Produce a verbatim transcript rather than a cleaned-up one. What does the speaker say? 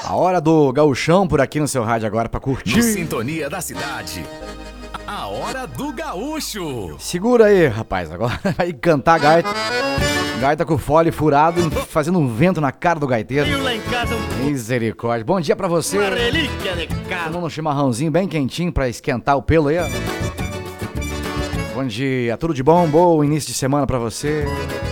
A hora do gauchão por aqui no seu rádio agora pra curtir. No Sintonia da Cidade. A hora do gaúcho. Segura aí, rapaz, agora vai cantar gaita. Gaita com fole furado, fazendo um vento na cara do gaiteiro. Misericórdia. Bom dia pra você. Uma relíquia de casa. Tomando um chimarrãozinho bem quentinho pra esquentar o pelo aí, ó. Bom dia, tudo de bom? Bom início de semana pra você.